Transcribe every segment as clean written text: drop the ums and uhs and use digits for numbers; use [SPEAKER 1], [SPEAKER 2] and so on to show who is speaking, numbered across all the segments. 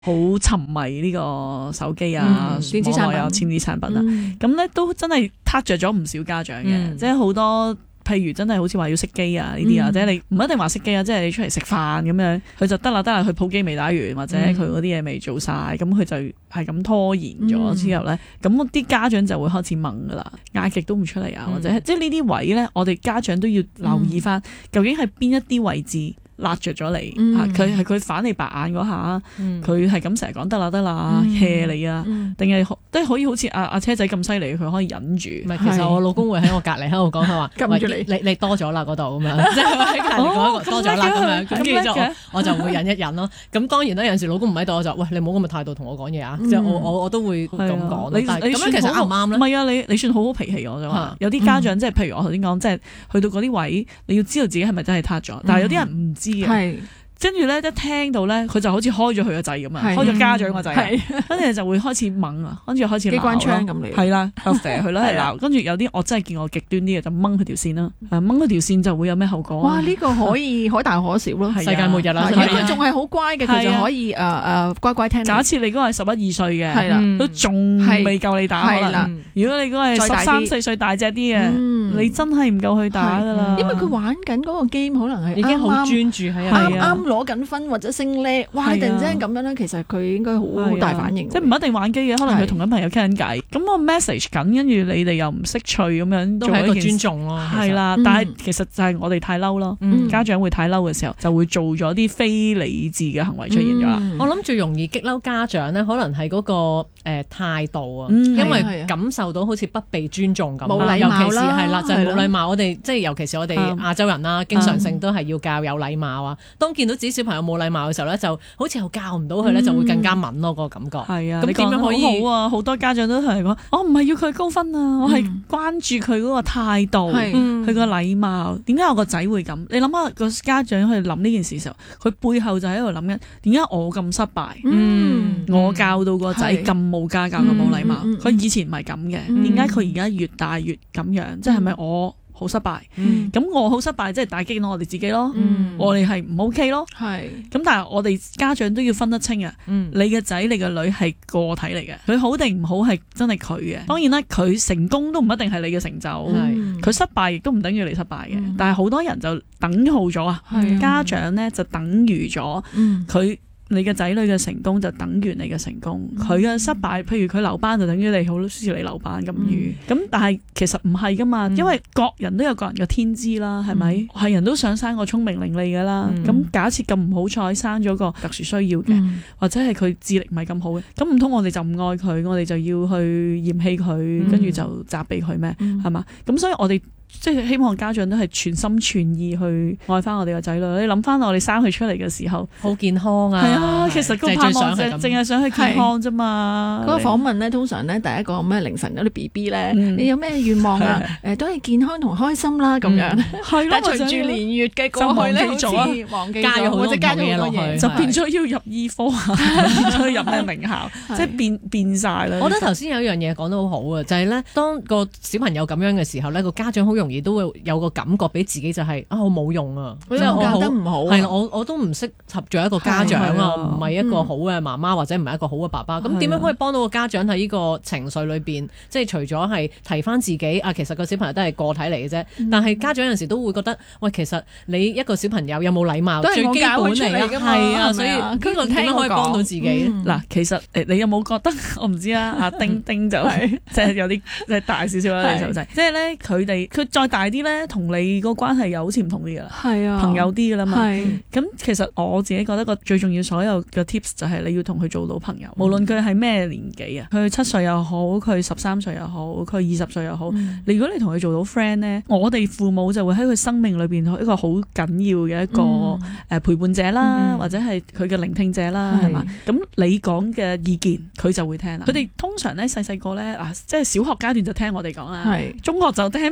[SPEAKER 1] 好沉迷呢個手機啊、
[SPEAKER 2] 電子產品
[SPEAKER 1] 網絡電子產品啊，咁咧都真係撻着咗唔少家長嘅，即係好多。譬如真係好似話要熄機啊呢啲啊，或者你唔一定話熄機啊，即係你出嚟食飯咁樣，佢就得啦，佢鋪機未打完，或者佢嗰啲嘢未做晒，咁佢就係咁拖延咗之後咧，咁啲家長就會開始掹噶啦，嗌極都唔出嚟啊，或者即係呢啲位咧，我哋家長都要留意翻，究竟係邊一啲位置辣着咗你，佢反你白眼嗰下，佢係咁成日講得啦 hea 你啊，定係都可以好似阿車仔咁犀利，佢可以忍住。
[SPEAKER 3] 唔係，其實我老公會喺我隔離喺度講，佢話撳住你多咗啦嗰度咁樣，即係喺隔離講多咗啦咁樣，跟住就我就會忍一忍咯。咁當然啦，有陣時老公唔喺度，我就喂你冇咁嘅態度同我講嘢啊，即係我都會咁講。咁樣其實啱唔啱咧？
[SPEAKER 1] 唔係啊，你算好好脾氣我就話，有啲家長即係譬如我頭先講，即係去到嗰啲位，你要知道自己係咪真係撻咗，但係有啲人唔知嘅。跟住咧，一聽到咧，佢就好似開咗佢個掣咁啊，開咗家長個掣，跟住就會開始掹啊，跟住開始鬧機關槍咁嚟，係啦，又射佢啦，係鬧。跟住有啲我真係見過極端啲嘅，就掹佢條線啦，掹佢條線就會有咩後果？
[SPEAKER 2] 哇！呢個可以可大可小咯，
[SPEAKER 3] 世界末日啦！
[SPEAKER 2] 如果佢仲係好乖嘅，佢就可以乖乖聽。
[SPEAKER 1] 假設你嗰個係11、12歲嘅，係啦，都仲未夠你打可能。如果你嗰個係13、14歲大隻啲嘅，你真係唔夠佢打噶啦。
[SPEAKER 2] 因為佢玩緊嗰個 game 可能係
[SPEAKER 3] 已經好專注喺
[SPEAKER 2] 啱攞緊分或者升叻，哇！你突然之間咁樣咧，其實佢應該好大反應。
[SPEAKER 1] 即係唔一定玩機嘅，可能佢同緊朋友傾緊偈，咁我 message 緊，跟住你哋又唔識趣咁樣，
[SPEAKER 3] 都係一個尊重咯。
[SPEAKER 1] 係啦，但係其實就係我哋太嬲咯，家長會太嬲嘅時候，就會做咗啲非理智嘅行為出現咗啦。
[SPEAKER 3] 我諗最容易激嬲家長咧，可能係嗰個態度啊，因為感受到好似不被尊重咁，
[SPEAKER 2] 冇禮貌啦，
[SPEAKER 3] 尤其是係啦，就係冇禮貌。我哋即係尤其是我哋亞洲人啦，經常性都係要教有禮貌啊。當見到自己小朋友冇禮貌嘅時候咧，就好似又教唔到佢咧，就會更加敏咯，個感覺。
[SPEAKER 1] 係啊，
[SPEAKER 3] 咁點樣可以
[SPEAKER 1] 好啊？好多家長都同你講，我唔係要佢高分啊，我係關注佢嗰個態度，佢個禮貌。點解我個仔會咁？你諗下個家長去諗呢件事嘅時候，佢背後就喺度諗緊，點解我咁失敗？我教到個仔咁冇家教咁冇禮貌，佢以前唔係咁嘅，點解佢而家越大越咁樣？即係咪我好失敗？咁我好失敗，即係打擊到我哋自己咯。我哋係唔 OK 咯。咁但係我哋家長都要分得清啊。你嘅仔、你嘅女係個體嚟嘅，佢好定唔好係真係佢嘅。當然啦，佢成功都唔一定係你嘅成就，佢失敗亦都唔等於你失敗嘅。但係好多人就等號咗啊。家長咧就等於咗佢。你嘅仔女嘅成功就等於你嘅成功，佢嘅失敗，譬如佢留班就等於你好似你留班咁語。咁但係其實唔係噶嘛，因為各人都有各人嘅天資啦，係咪？係人都想生個聰明伶俐噶啦。咁假設咁唔好彩生咗個特殊需要嘅，或者係佢智力唔係咁好嘅，咁唔通我哋就唔愛佢，我哋就要去嫌棄佢，跟住就責備佢咩？係嘛？咁所以我哋即係希望家長都係全心全意去愛翻我哋個仔女。你諗翻我哋生佢出嚟嘅時候，
[SPEAKER 3] 好健康啊！
[SPEAKER 1] 係啊，其實個盼望淨係想去健康啫嘛。
[SPEAKER 2] 嗰個訪問咧，通常咧第一個咩凌晨嗰啲 BB 咧，你有咩願望啊？都係健康同開心啦咁樣。係咯，但係隨住年月嘅過去咧，好似忘記咗，或者加咗好多嘢，
[SPEAKER 1] 就變咗要入醫科啊，變咗入咩名校，即係變晒啦。
[SPEAKER 3] 我覺得頭先有一樣嘢講得好好啊，就係咧，當個小朋友咁樣嘅時候咧，個家長好容易都會有個感覺俾自己就係我冇用啊，
[SPEAKER 2] 即係我教得唔好，
[SPEAKER 3] 係我都唔適合做一個家長啊，唔係一個好嘅媽媽或者唔係一個好嘅爸爸。咁點樣可以幫到個家長喺呢個情緒裏邊？即係除咗係提翻自己啊，其實個小朋友都係個體嚟嘅啫。但係家長有陣時都會覺得，喂，其實你一個小朋友有冇禮貌，最基本嚟㗎嘛，係啊，所以呢個點樣可以幫到自己？
[SPEAKER 1] 嗱，其實你有冇覺得我唔知啊？阿丁丁就係即係有啲即係大少少啦，細路仔，即係咧佢再大啲咧，同你個關係又好似唔同啲噶啦，係啊，朋友啲噶啦嘛。咁其實我自己覺得個最重要所有嘅 tips 就係你要同佢做到朋友，無論佢係咩年紀啊，佢7歲又好，佢13歲又好，佢20歲又好。如果你同佢做到 friend 咧，我哋父母就會喺佢生命裏邊一個好緊要嘅一個陪伴者啦，或者係佢嘅聆聽者啦，係嘛？咁你講嘅意見佢就會聽啦。佢哋通常咧細細個咧即係小學階段就聽我哋講啦，中學就聽朋友講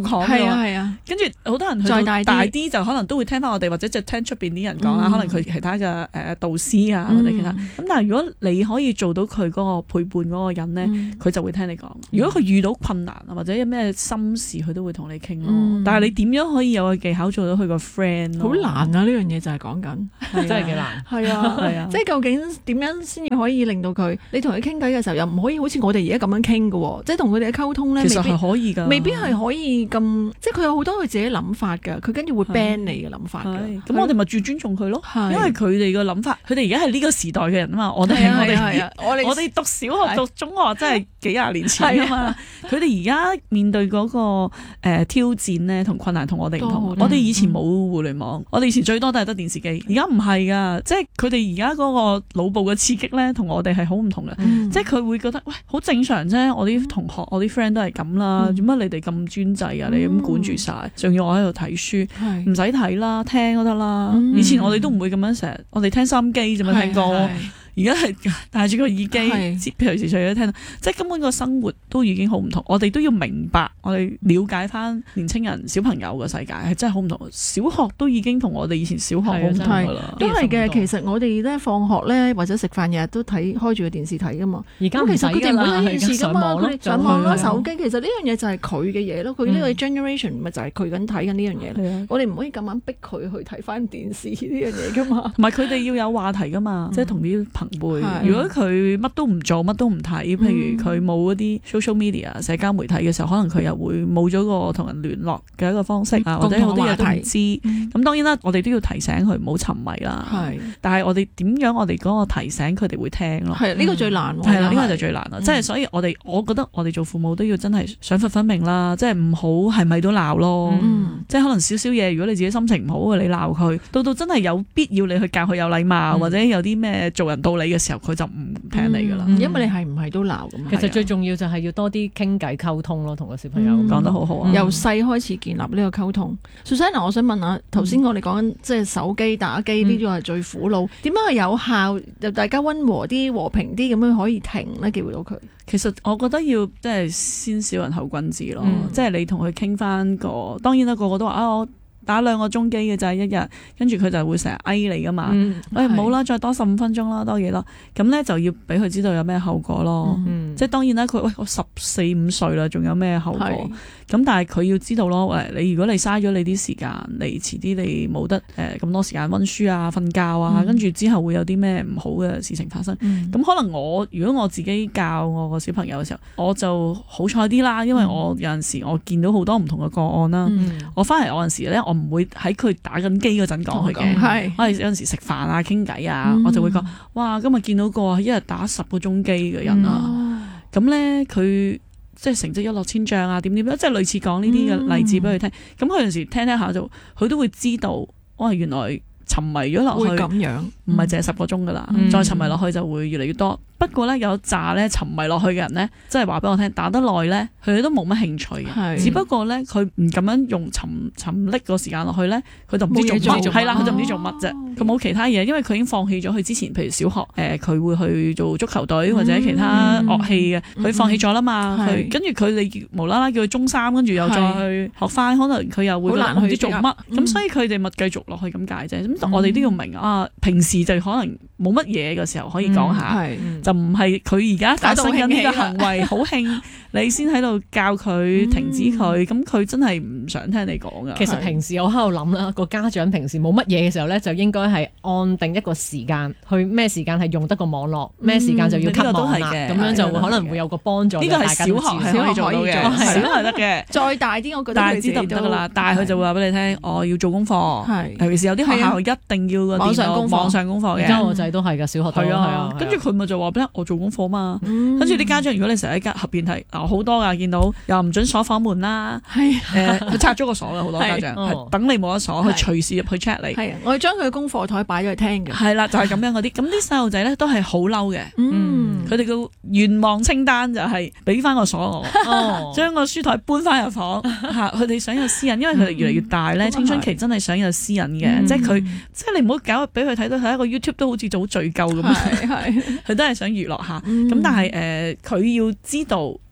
[SPEAKER 1] 講㗎。跟住好多人去到大啲就可能都會聽翻我哋，或者就聽出邊啲人講啦。可能佢其他嘅導師啊，或者其他。咁但係如果你可以做到佢嗰個陪伴嗰個人咧，佢就會聽你講。如果佢遇到困難啊，或者有咩心事，佢都會同你傾咯。但係你點樣可以有個技巧做到佢個 friend？好
[SPEAKER 2] 難啊！呢樣嘢就係講緊，
[SPEAKER 3] 真係幾難。
[SPEAKER 2] 係啊，即係究竟點樣先至可以令到佢？你同佢傾偈嘅時候，又唔可以好似我哋而家咁樣傾嘅，即係同佢哋嘅溝通咧，
[SPEAKER 1] 其實係可以㗎，
[SPEAKER 2] 未必係可以咁，即係佢有好多佢自己諗法㗎，佢跟住會 ban 你嘅諗法㗎。
[SPEAKER 1] 咁我哋咪最尊重佢咯，因為佢哋嘅諗法，佢哋而家係呢個時代嘅人啊嘛，我哋讀小學讀中學真係幾廿年前啊嘛，佢哋而家面對嗰個挑戰咧同困難同我哋唔同，我哋以前冇互聯網，我哋以前最多都係得電視機，而家唔係㗎，即係佢哋而家嗰個腦部嘅刺激咧同我哋係好唔同嘅，即係佢會覺得喂好正常啫，我啲同學我啲 friend 都係咁啦，做乜你哋咁專制啊？你咁管住晒，仲要我喺度睇書，唔使睇啦，聽都得啦。以前我哋都唔會咁樣成日，我哋聽收音機啫嘛，聽歌。而家係戴住個耳機，譬如時隨都聽到，即係根本個生活都已經好唔同。我哋都要明白，我哋了解翻年青人、小朋友嘅世界係真係好唔同。小學都已經同我哋以前小學好唔同㗎啦。
[SPEAKER 2] 都係嘅，其實我哋咧放學咧或者食飯日日都開住個電視睇㗎嘛。
[SPEAKER 3] 而家其實佢哋冇呢件事㗎嘛，佢哋上網啦、手機。其實呢樣嘢就係佢嘅嘢咯。佢呢個 generation 咪就係佢緊睇緊呢樣嘢。我哋唔可以咁樣逼佢去睇翻電視呢樣嘢㗎嘛。
[SPEAKER 1] 同埋佢哋要有話題㗎嘛，即係同啲朋輩。如果佢乜都唔做，乜都唔睇，譬如佢冇一啲 social media 社交媒體嘅時候，可能佢又會冇咗個同人聯絡嘅一個方式啊，或者好多嘢都唔知。咁當然啦，我哋都要提醒佢唔好沉迷啦。但係我哋點樣我哋嗰個提醒佢哋會聽咯？
[SPEAKER 2] 係呢個最難。
[SPEAKER 1] 係啦，呢個就最難啦。即係所以我覺得我哋做父母都要真係賞罰分明啦，即係唔好係咪都鬧咯。即係可能少少嘢，如果你自己心情唔好，你鬧佢，到真係有必要你去教佢有禮貌，或者有啲咩做人道理嘅時候，佢就唔聽你噶啦，
[SPEAKER 2] 因為你係唔係都鬧咁。
[SPEAKER 3] 其實最重要就係要多啲傾偈溝通咯，同個小朋友
[SPEAKER 1] 講得好好啊。
[SPEAKER 2] 由細開始建立呢個溝通。Susanna，我想問下，頭先我哋講緊即係手機打機呢個係最苦惱，點樣去有效就大家溫和啲、和平啲咁樣可以停咧？叫到佢。
[SPEAKER 1] 其實我覺得要即係先小人後君子咯，即係你同佢傾翻個，當然啦，個個都話我打2個鐘機嘅就係一日，跟住佢就會成日嗌你噶嘛。唔好啦，再多15分鐘啦，多幾多咁咧，就要俾佢知道有咩後果咯。即係當然啦，佢我14、15歲啦，仲有咩後果？咁但係佢要知道咯，你如果你嘥咗你啲時間，你遲啲你冇得咁多時間溫書啊、瞓覺啊，跟住之後會有啲咩唔好嘅事情發生。咁可能如果我自己教我個小朋友嘅時候，我就好彩啲啦，因為我有陣時我見到好多唔同嘅個案啦。我翻嚟有陣時咧，我唔會喺佢打緊機嗰陣講佢嘅，我係有陣時食飯啊、傾偈啊，我就會講：哇，今日見到個一日打10個鐘機嘅人啊！咁咧佢即係成績一落千丈啊，點即係類似講呢啲嘅例子俾佢聽。咁佢有陣時聽下就，佢都會知道，哇，原來沉迷咗落去，
[SPEAKER 2] 會咁樣，
[SPEAKER 1] 唔係淨係10個鐘噶啦，再沉迷落去就會越嚟越多。不過咧，有紮咧沉迷落去嘅人咧，即係話俾我聽，打得耐咧，佢哋都冇乜興趣嘅。只不過咧，佢唔咁樣用沉溺個時間落去咧，佢就唔知做乜，係啦，佢就唔知做乜啫。佢冇其他嘢，因為佢已經放棄咗佢之前，譬如小學佢會去做足球隊或者其他樂器嘅，佢放棄咗啦嘛。跟住佢哋無啦啦叫佢中3，跟住又再去學翻，可能佢又會唔知做乜。咁所以佢哋咪繼續落去咁解啫。咁我哋都要明啊，平時就可能冇乜嘢嘅時候可以講下。就唔係佢而家發生緊呢個行為好興，你先喺度教佢停止佢，咁佢真係唔想聽你講噶。
[SPEAKER 3] 其實平時我喺度諗啦，個家長平時冇乜嘢嘅時候咧，就應該係按定一個時間，去咩時間係用得個網絡，咩時間就要 cut 網啦。咁樣就可能會有個幫助。
[SPEAKER 1] 呢個係小學係可以做到嘅，小學係得嘅。
[SPEAKER 2] 再大啲，我覺得
[SPEAKER 1] 大啲就唔得噶啦。但係佢就會話俾你聽，我要做功課，尤其是有啲學校一定要個網上功課嘅。
[SPEAKER 3] 而家我仔都係噶，小學都係啊。
[SPEAKER 1] 跟住佢咪就話俾我做功課嘛。跟住啲家長，如果你成日喺間合邊睇，好多噶，見到又唔准鎖房門啦，佢拆咗個鎖嘅，好多家長係等你冇得鎖，佢隨時入去 check 你。
[SPEAKER 2] 係，我要將佢嘅功課台擺咗去聽嘅。係
[SPEAKER 1] 啦，就係咁樣嗰啲。咁啲細路仔咧都係好嬲嘅。佢哋嘅願望清單就係俾翻個鎖我，將個書台搬翻入房。佢哋想有私隱，因為佢哋越嚟越大咧，青春期真係想有私隱嘅。即係你唔好搞俾佢睇到睇一個 YouTube 都好似做罪疚咁。佢都係想娛樂下。咁但係佢要知道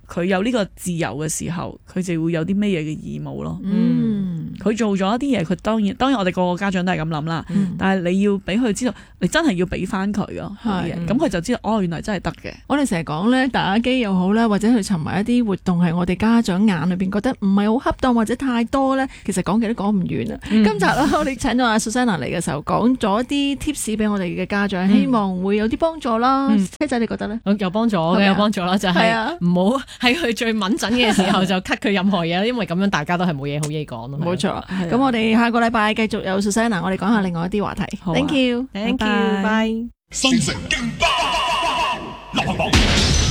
[SPEAKER 1] 佢有呢個自由嘅時候，佢就會有啲咩嘢嘅義務咯。佢做咗一啲嘢，佢當然我哋個個家長都係咁諗啦。但係你要俾佢知道，你真係要俾翻佢咯。咁佢就知道原來真係得嘅。我
[SPEAKER 2] 哋成日講咧，打機又好啦，或者去沉迷一啲活動係我哋家長眼裏邊覺得唔係好恰當或者太多咧，其實講極都講唔完啊。今集啦，我哋請咗阿 Susanna 嚟嘅時候，講咗啲 tips 俾我哋嘅家長，希望會有啲幫助啦。車仔你覺得咧？有幫助嘅，有幫助啦，就係唔好喺佢最敏感嘅時候就 cut 佢任何嘢，因為咁樣大家都係冇嘢好嘢講咯。冇錯。咁我哋下個禮拜繼續有 Susanna，我哋講下另外一啲話題。Thank you，Thank you，拜。新城勁爆流行榜，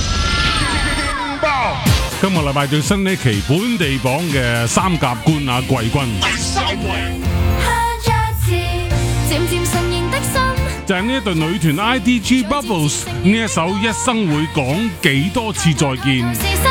[SPEAKER 4] 今個禮拜最新呢期本地榜嘅三甲冠亞季軍，第3位。就係呢一隊女團 IDG Bubbles 呢一首《一生會講幾多次再見》。